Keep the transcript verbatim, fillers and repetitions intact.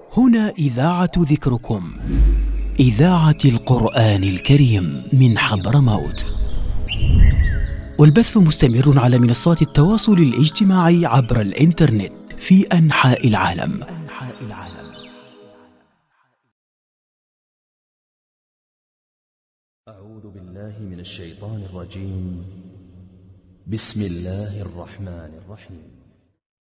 هنا إذاعة ذكركم، إذاعة القرآن الكريم من حضرموت، والبث مستمر على منصات التواصل الاجتماعي عبر الإنترنت في أنحاء العالم. أعوذ بالله من الشيطان الرجيم. بسم الله الرحمن الرحيم.